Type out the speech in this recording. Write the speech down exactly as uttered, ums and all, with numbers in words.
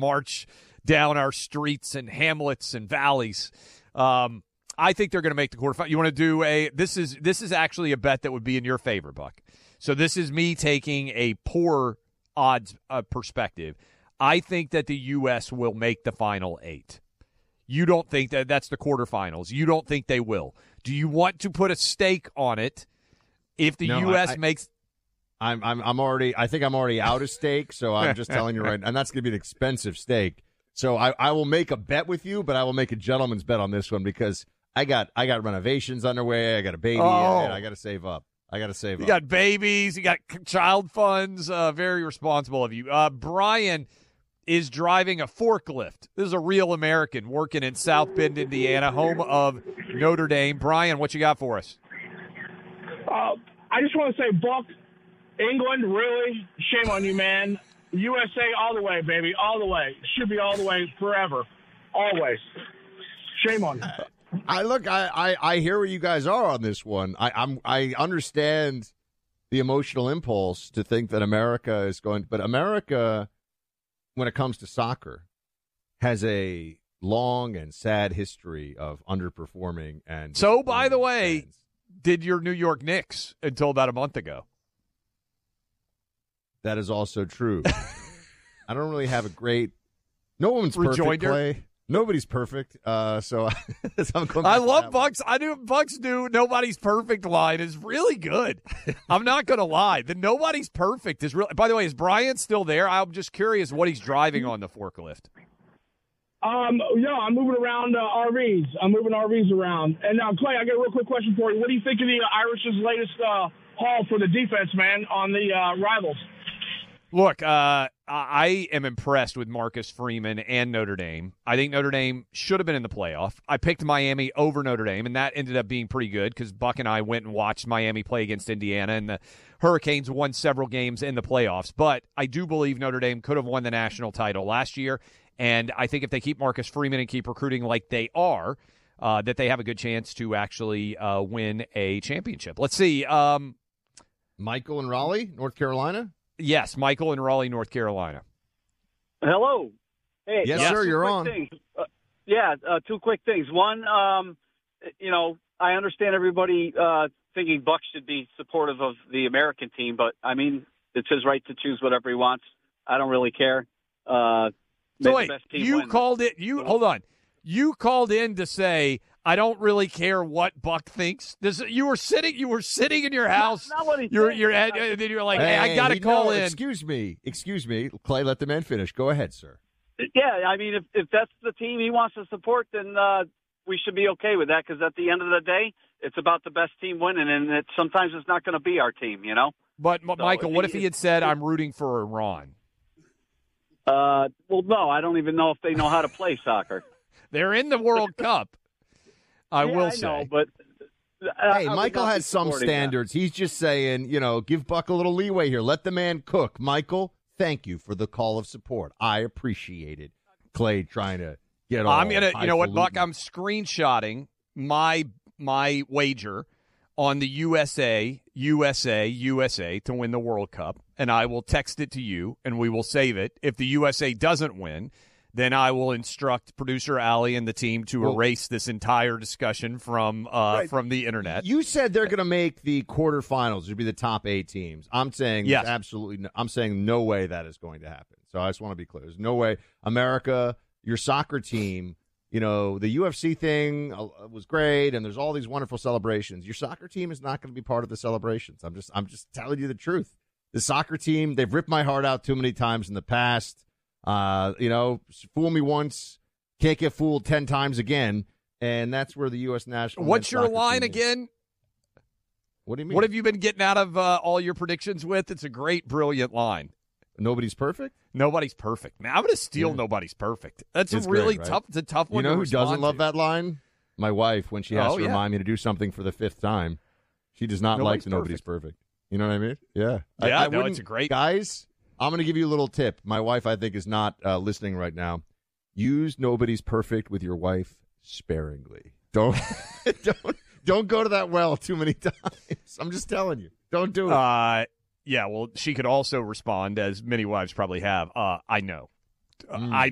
march down our streets and hamlets and valleys. Um, I think they're going to make the quarterfinal. You want to do a this is this is actually a bet that would be in your favor, Buck. So this is me taking a poor odds uh, perspective. I think that the U S will make the final eight. You don't think that that's the quarterfinals. You don't think they will. Do you want to put a stake on it if the no, U S I, I, makes I'm I'm I'm already I think I'm already out of stake, so I'm just telling you right now, and that's going to be an expensive stake. So I, I will make a bet with you, but I will make a gentleman's bet on this one because I got I got renovations underway. I got a baby. Oh. And I got to save up. I got to save you up. You got babies. You got child funds. Uh, very responsible of you. Uh, Brian is driving a forklift. This is a real American working in South Bend, Indiana, home of Notre Dame. Brian, what you got for us? Uh, I just want to say, Buck, England, really? Shame on you, man. U S A all the way, baby, all the way. Should be all the way forever, always. Shame on you. I look, I, I, I hear where you guys are on this one. I, I'm, I understand the emotional impulse to think that America is going, but America, when it comes to soccer, has a long and sad history of underperforming. And so, by the way, fans. Did your New York Knicks until about a month ago. That is also true. I don't really have a great. No one's Rejoinder. perfect. Clay. Nobody's perfect. Uh, so I'm going I love Bucks. I do Bucks do nobody's perfect line is really good. I'm not going to lie. The nobody's perfect is really. By the way, is Brian still there? I'm just curious what he's driving on the forklift. Um, yeah, I'm moving around uh, R Vs. I'm moving R Vs around. And now, Clay, I got a real quick question for you. What do you think of the Irish's latest uh, haul for the defense, man, on the uh, rivals? Look, uh, I am impressed with Marcus Freeman and Notre Dame. I think Notre Dame should have been in the playoff. I picked Miami over Notre Dame, and that ended up being pretty good because Buck and I went and watched Miami play against Indiana, and the Hurricanes won several games in the playoffs. But I do believe Notre Dame could have won the national title last year, and I think if they keep Marcus Freeman and keep recruiting like they are, uh, that they have a good chance to actually uh, win a championship. Let's see. Um, Michael in Raleigh, North Carolina? Yes, Michael in Raleigh, North Carolina. Hello. Hey, yes, uh, sir, you're on. Uh, yeah, uh, two quick things. One, um, you know, I understand everybody uh, thinking Buck should be supportive of the American team, but, I mean, it's his right to choose whatever he wants. I don't really care. Uh, so, wait, you win. called it – You hold on. You called in to say – I don't really care what Buck thinks. This, you were sitting. You were sitting in your house. Not, not what he you're, thinks. you're at, and then you're like, "Hey, hey I got to call know, in." Excuse me, excuse me, Clay. Let the man finish. Go ahead, sir. Yeah, I mean, if if that's the team he wants to support, then uh, we should be okay with that. Because at the end of the day, it's about the best team winning, and it, sometimes it's not going to be our team, you know. But so Michael, what if he, he had said, "I'm rooting for Iran"? Uh, well, no, I don't even know if they know how to play soccer. They're in the World Cup. I yeah, will I say, know, but uh, hey, Michael has some standards. That. He's just saying, you know, give Buck a little leeway here. Let the man cook. Michael, thank you for the call of support. I appreciate it. Clay trying to get all I'm gonna, you know what, Buck? highfalutin. I'm screenshotting my my wager on the U S A, U S A, U S A to win the World Cup, and I will text it to you, and we will save it. If the U S A doesn't win, then I will instruct producer Allie and the team to well, erase this entire discussion from uh, right. from the internet. You said they're going to make the quarterfinals. It'd be the top eight teams. I'm saying yes. absolutely. No, I'm saying no way that is going to happen. So I just want to be clear. There's no way. America, your soccer team. You know, the U F C thing was great, and there's all these wonderful celebrations. Your soccer team is not going to be part of the celebrations. I'm just, I'm just telling you the truth. The soccer team, they've ripped my heart out too many times in the past. Uh, you know, fool me once, can't get fooled ten times again, and that's where the U S national. What's your line again? What do you mean? What have you been getting out of uh, all your predictions with? It's a great, brilliant line. Nobody's perfect? Nobody's perfect. Man, I'm going to steal yeah. Nobody's perfect. That's it's a really great, right? tough. It's a tough one. You know to who doesn't to. love that line? My wife. When she has oh, to yeah. remind me to do something for the fifth time, she does not nobody's like the nobody's perfect. You know what I mean? Yeah. Yeah. I, I no, it's a great guys. I'm going to give you a little tip. My wife, I think, is not uh, listening right now. Use nobody's perfect with your wife sparingly. Don't don't don't go to that well too many times. I'm just telling you. Don't do it. Uh, yeah. Well, she could also respond, as many wives probably have. Uh, I know. Mm. I